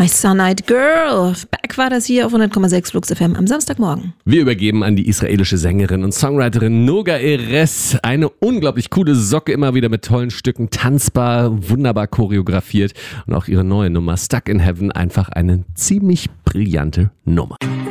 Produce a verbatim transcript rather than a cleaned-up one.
My Sun-Eyed Girl. Back war das hier auf hundert Komma sechs Flux F M am Samstagmorgen. Wir übergeben an die israelische Sängerin und Songwriterin Noga Erez. Eine unglaublich coole Socke, immer wieder mit tollen Stücken, tanzbar, wunderbar choreografiert. Und auch ihre neue Nummer Stuck in Heaven, einfach eine ziemlich brillante Nummer.